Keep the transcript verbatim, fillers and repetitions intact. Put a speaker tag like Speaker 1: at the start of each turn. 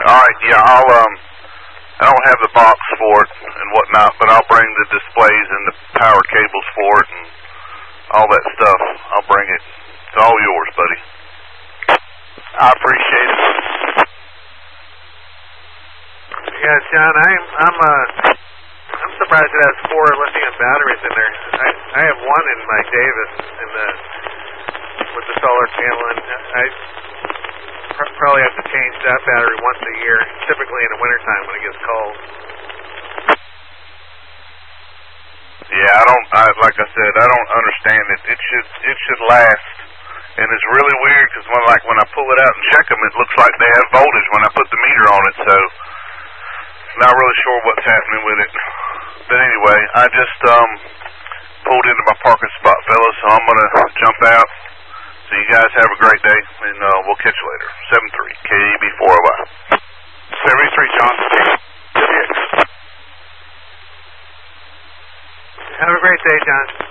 Speaker 1: All right, yeah, I'll, um, I don't have the box for it and whatnot, but I'll bring the displays and the power cables for it and all that stuff. I'll bring it. It's all yours, buddy.
Speaker 2: I appreciate it.
Speaker 3: Yeah, John, I'm I'm uh I'm surprised it has four lithium batteries in there. I I have one in my Davis in the with the solar panel, and I pr- probably have to change that battery once a year, typically in the wintertime when it gets cold.
Speaker 1: Yeah, I don't. I, like I said, I don't understand it. It should it should last, and it's really weird because when like when I pull it out and check them, it looks like they have voltage when I put the meter on it. So. Not really sure what's happening with it. But anyway, I just um, pulled into my parking spot, fellas, so I'm going to jump out. So you guys have a great day, and uh, we'll catch you later. seven three K E B four oh Y.
Speaker 2: seventy-three, John.
Speaker 3: Have a great day, John.